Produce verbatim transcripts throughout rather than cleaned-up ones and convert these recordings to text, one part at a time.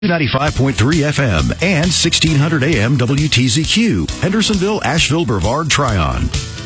ninety-five point three F M and sixteen hundred A M W T Z Q, Hendersonville, Asheville, Brevard, Tryon.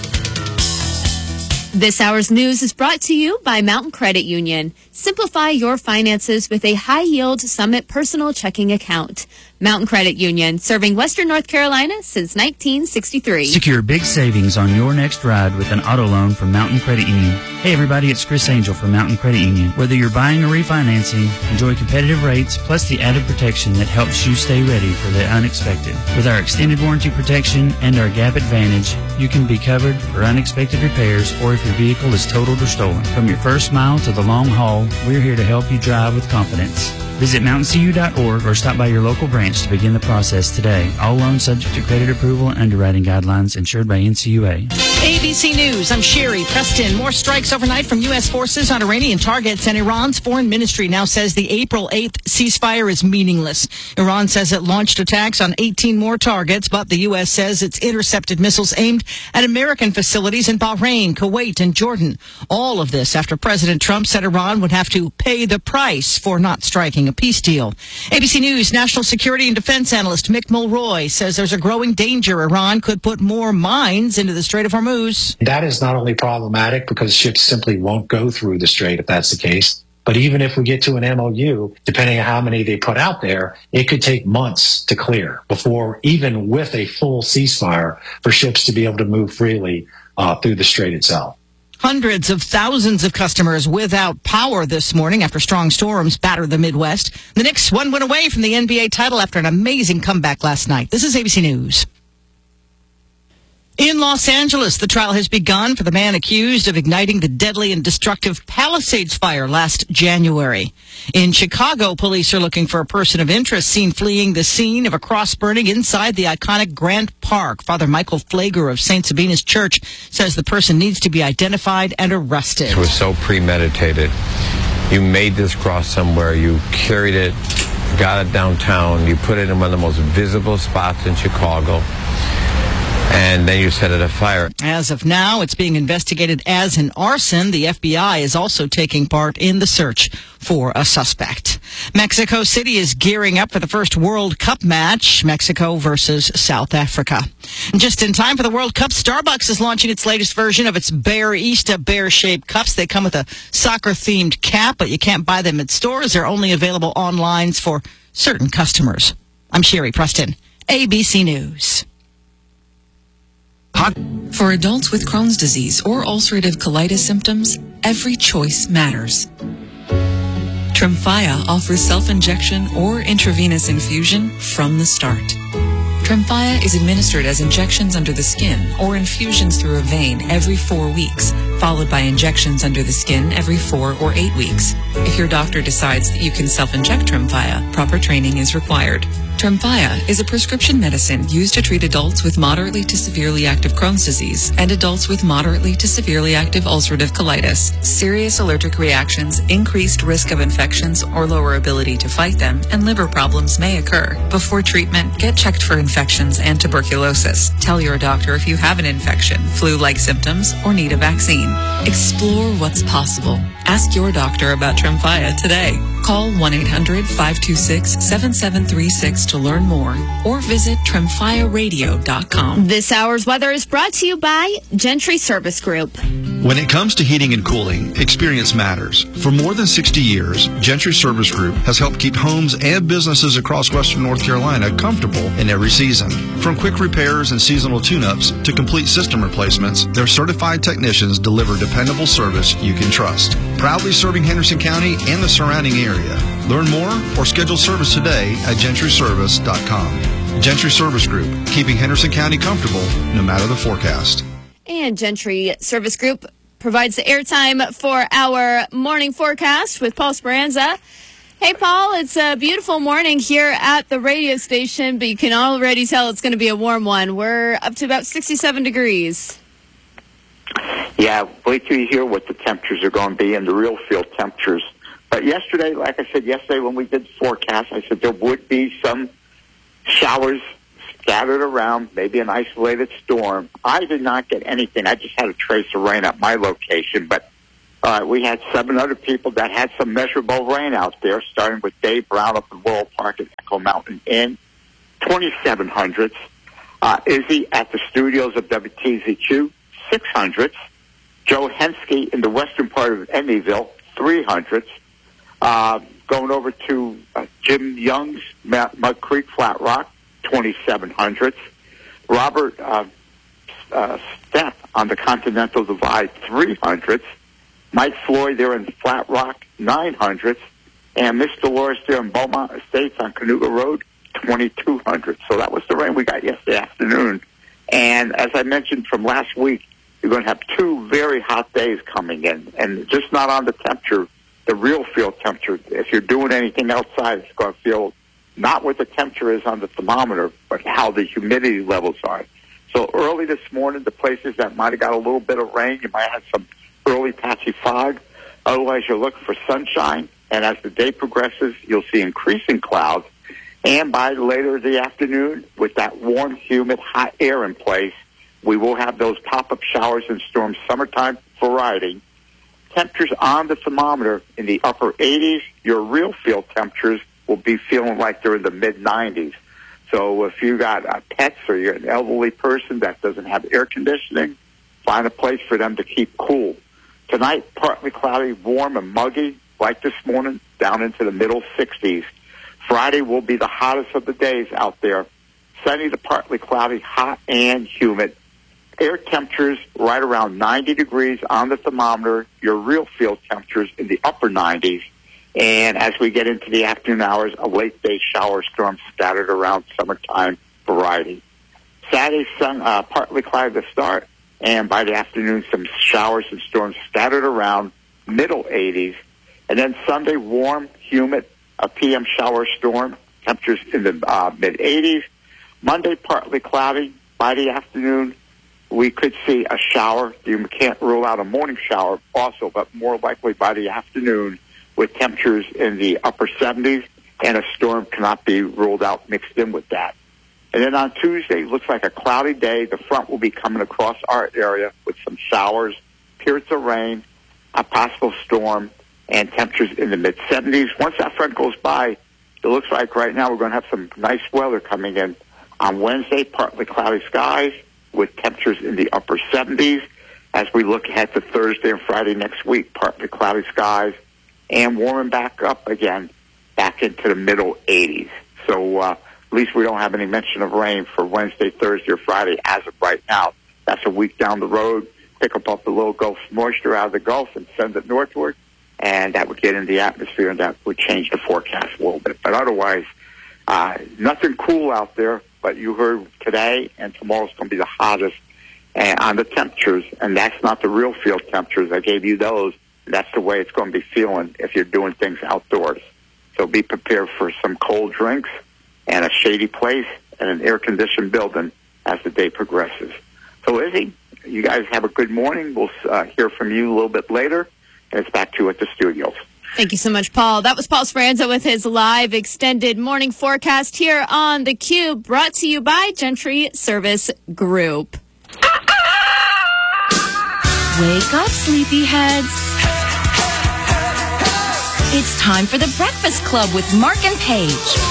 This hour's news is brought to you by Mountain Credit Union. Simplify your finances with a high-yield Summit personal checking account. Mountain Credit Union, serving Western North Carolina since nineteen sixty-three. Secure big savings on your next ride with an auto loan from Mountain Credit Union. Hey everybody, it's Chris Angel from Mountain Credit Union. Whether you're buying or refinancing, enjoy competitive rates plus the added protection that helps you stay ready for the unexpected. With our extended warranty protection and our Gap Advantage, you can be covered for unexpected repairs or if your vehicle is totaled or stolen. From your first mile to the long haul, we're here to help you drive with confidence. Visit mountain c u dot org or stop by your local branch to begin the process today. All loans subject to credit approval and underwriting guidelines, insured by N C U A. A B C News, I'm Sherry Preston. More strikes overnight from U S forces on Iranian targets, and Iran's foreign ministry now says the April eighth ceasefire is meaningless. Iran says it launched attacks on eighteen more targets, but the U S says it's intercepted missiles aimed at American facilities in Bahrain, Kuwait, and Jordan. All of this after President Trump said Iran would have to pay the price for not striking a peace deal. A B C News national security and defense analyst Mick Mulroy says there's a growing danger Iran could put more mines into the Strait of Hormuz. That is not only problematic because ships simply won't go through the strait if that's the case, but even if we get to an M O U, depending on how many they put out there, it could take months to clear before, even with a full ceasefire, for ships to be able to move freely uh, through the strait itself. Hundreds of thousands of customers without power this morning after strong storms battered the Midwest. The Knicks one win away from the N B A title after an amazing comeback last night. This is A B C News. In Los Angeles, the trial has begun for the man accused of igniting the deadly and destructive Palisades fire last January. In Chicago, police are looking for a person of interest seen fleeing the scene of a cross burning inside the iconic Grant Park. Father Michael Flager of Saint Sabina's Church says the person needs to be identified and arrested. It was so premeditated. You made this cross somewhere, you carried it, got it downtown, you put it in one of the most visible spots in Chicago, and then you set it afire. As of now, it's being investigated as an arson. The F B I is also taking part in the search for a suspect. Mexico City is gearing up for the first World Cup match, Mexico versus South Africa. And just in time for the World Cup, Starbucks is launching its latest version of its Bearista bear-shaped cups. They come with a soccer-themed cap, but you can't buy them at stores. They're only available online for certain customers. I'm Sherry Preston, A B C News. For adults with Crohn's disease or ulcerative colitis symptoms, every choice matters. Tremfya offers self-injection or intravenous infusion from the start. Tremfya is administered as injections under the skin or infusions through a vein every four weeks, followed by injections under the skin every four or eight weeks. If your doctor decides that you can self-inject Tremfya, proper training is required. Tremfya is a prescription medicine used to treat adults with moderately to severely active Crohn's disease and adults with moderately to severely active ulcerative colitis. Serious allergic reactions, increased risk of infections or lower ability to fight them, and liver problems may occur. Before treatment, get checked for infections and tuberculosis. Tell your doctor if you have an infection, flu-like symptoms, or need a vaccine. Explore what's possible. Ask your doctor about Tremfya today. Call one eight hundred five two six seven seven three six to learn more or visit tremfya radio dot com. This hour's weather is brought to you by Gentry Service Group. When it comes to heating and cooling, experience matters. For more than sixty years, Gentry Service Group has helped keep homes and businesses across Western North Carolina comfortable in every season. From quick repairs and seasonal tune-ups to complete system replacements, their certified technicians deliver dependable service you can trust. Proudly serving Henderson County and the surrounding area. Learn more or schedule service today at gentry service dot com. Gentry Service Group, keeping Henderson County comfortable no matter the forecast. And Gentry Service Group provides the airtime for our morning forecast with Paul Speranza. Hey, Paul, it's a beautiful morning here at the radio station, but you can already tell it's going to be a warm one. We're up to about sixty-seven degrees. Yeah, wait till you hear what the temperatures are going to be and the real field temperatures. But yesterday, like I said yesterday when we did the forecast, I said there would be some showers scattered around, maybe an isolated storm. I did not get anything. I just had a trace of rain at my location, but All right, we had seven other people that had some measurable rain out there, starting with Dave Brown up in World Park at Echo Mountain Inn, twenty-seven hundredths. Uh, Izzy at the studios of W T Z Q, six hundredths. Joe Henske in the western part of Edneyville, three hundredths. Uh, going over to uh, Jim Young's Mud Creek Flat Rock, twenty-seven hundredths. Robert uh, uh, Stepp on the Continental Divide, three hundredths. Mike Floyd there in Flat Rock, nine hundredths. And Miss Dolores there in Beaumont Estates on Canoga Road, twenty-two hundredths. So that was the rain we got yesterday afternoon. And as I mentioned from last week, you're going to have two very hot days coming in. And just not on the temperature, the real field temperature. If you're doing anything outside, it's going to feel not what the temperature is on the thermometer, but how the humidity levels are. So early this morning, the places that might have got a little bit of rain, you might have some early patchy fog. Otherwise, you're looking for sunshine. And as the day progresses, you'll see increasing clouds. And by later the afternoon, with that warm, humid, hot air in place, we will have those pop-up showers and storms, summertime variety. Temperatures on the thermometer in the upper eighties. Your real field temperatures will be feeling like they're in the mid nineties. So if you got uh, pets or you're an elderly person that doesn't have air conditioning, find a place for them to keep cool. Tonight, partly cloudy, warm and muggy, like this morning, down into the middle sixties. Friday will be the hottest of the days out there. Sunny to partly cloudy, hot and humid. Air temperatures right around ninety degrees on the thermometer. Your real field temperatures in the upper nineties. And as we get into the afternoon hours, a late day shower storm scattered around summertime variety. Saturday, sun, uh, partly cloudy to start. And by the afternoon, some showers and storms scattered around middle eighties. And then Sunday, warm, humid, a P M shower storm, temperatures in the uh, mid eighties. Monday, partly cloudy. By the afternoon, we could see a shower. You can't rule out a morning shower also, but more likely by the afternoon with temperatures in the upper seventies, and a storm cannot be ruled out mixed in with that. And then on Tuesday, it looks like a cloudy day. The front will be coming across our area with some showers, periods of rain, a possible storm, and temperatures in the mid seventies. Once that front goes by, it looks like right now we're going to have some nice weather coming in. On Wednesday, partly cloudy skies with temperatures in the upper seventies. As we look ahead to Thursday and Friday next week, partly cloudy skies and warming back up again, back into the middle eighties. So uh, at least we don't have any mention of rain for Wednesday, Thursday, or Friday as of right now. That's a week down the road. Pick up, up a little Gulf moisture out of the Gulf and send it northward, and that would get in the atmosphere, and that would change the forecast a little bit. But otherwise, uh, nothing cool out there. But you heard today and tomorrow's going to be the hottest uh, on the temperatures, and that's not the real field temperatures. I gave you those. That's the way it's going to be feeling if you're doing things outdoors. So be prepared for some cold drinks and a shady place and an air-conditioned building as the day progresses. So, Izzy, you guys have a good morning. We'll uh, hear from you a little bit later, and it's back to you at the studios. Thank you so much, Paul. That was Paul Speranza with his live extended morning forecast here on theCUBE, brought to you by Gentry Service Group. Wake up, sleepyheads. It's time for the Breakfast Club with Mark and Paige.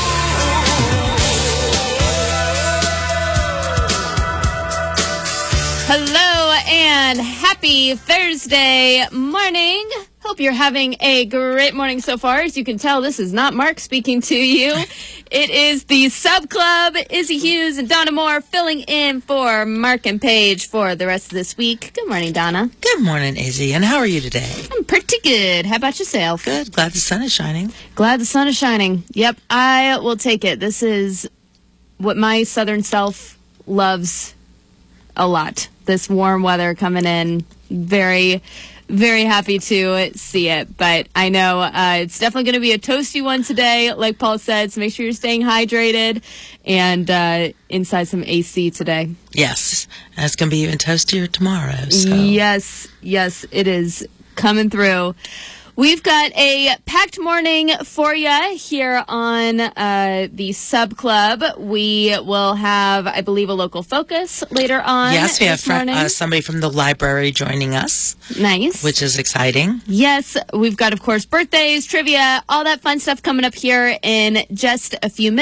Hello and happy Thursday morning. Hope you're having a great morning so far. As you can tell, this is not Mark speaking to you. It is the Sub Club, Izzy Hughes and Donna Moore filling in for Mark and Paige for the rest of this week. Good morning, Donna. Good morning, Izzy. And how are you today? I'm pretty good. How about yourself? Good. Glad the sun is shining. Glad the sun is shining. Yep, I will take it. This is what my southern self loves a lot. This warm weather coming in. Very, very happy to see it. But I know uh, it's definitely going to be a toasty one today, like Paul said. So make sure you're staying hydrated and uh, inside some A C today. Yes. And it's going to be even toastier tomorrow. So. Yes, yes, it is coming through. We've got a packed morning for you here on uh, the Sub Club. We will have, I believe, a local focus later on. Yes, we have this fr- morning. uh, somebody from the library joining us. Nice. Which is exciting. Yes, we've got, of course, birthdays, trivia, all that fun stuff coming up here in just a few minutes.